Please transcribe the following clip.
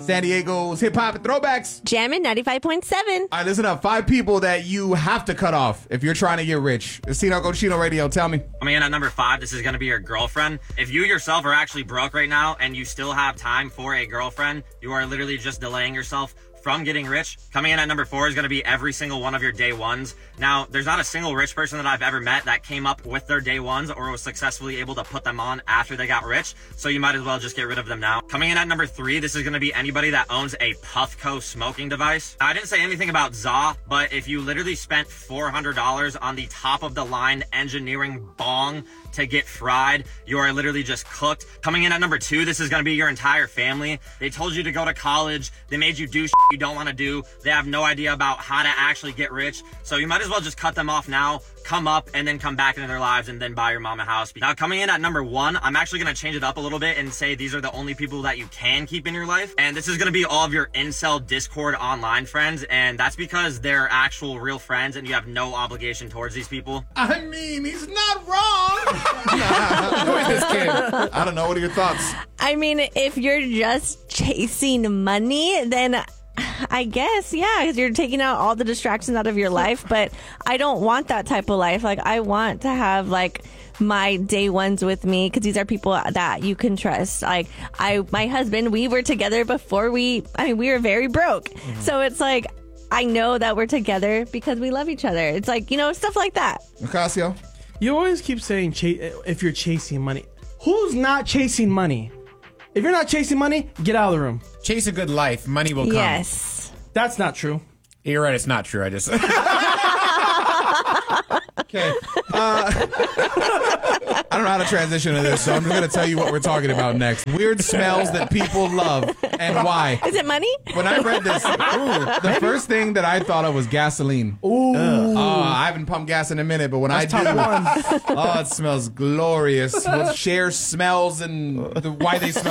San Diego's hip hop and throwbacks. Jammin' 95.7. All right, listen up. 5 people that you have to cut off if you're trying to get rich. It's Tino Cochino Radio. Tell me. Coming in at number 5, this is going to be your girlfriend. If you yourself are actually broke right now and you still have time for a girlfriend, you are literally just delaying yourself from getting rich. Coming in at number 4 is going to be every single one of your day ones. Now, there's not a single rich person that I've ever met that came up with their day ones or was successfully able to put them on after they got rich, so you might as well just get rid of them now. Coming in at number 3, this is going to be anybody that owns a Puffco smoking device. Now, I didn't say anything about ZA, but if you literally spent $400 on the top of the line engineering bong to get fried, you are literally just cooked. Coming in at number 2, this is going to be your entire family. They told you to go to college. They made you do shit you don't want to do. They have no idea about how to actually get rich. So you might as well just cut them off now, come up, and then come back into their lives and then buy your mom a house. Now, coming in at number 1, I'm actually going to change it up a little bit and say these are the only people that you can keep in your life. And this is going to be all of your incel Discord online friends. And that's because they're actual real friends and you have no obligation towards these people. I mean, he's not wrong. Who is this kid? I don't know. What are your thoughts? I mean, if you're just chasing money, then I guess, yeah, because you're taking out all the distractions out of your life. But I don't want that type of life. Like, I want to have, like, my day ones with me because these are people that you can trust. Like, my husband, we were together before we were very broke. Mm-hmm. So it's like, I know that we're together because we love each other. It's like, stuff like that. Ocasio? You always keep saying if you're chasing money. Who's not chasing money? If you're not chasing money, get out of the room. Chase a good life. Money will come. Yes. That's not true. You're right. It's not true. I just... Okay. I don't know how to transition to this, so I'm just going to tell you what we're talking about next. Weird smells that people love and why. Is it money? When I read this, the first thing that I thought of was gasoline. Ooh. I haven't pumped gas in a minute, but when I do, it smells glorious. What Cher smells and why they smell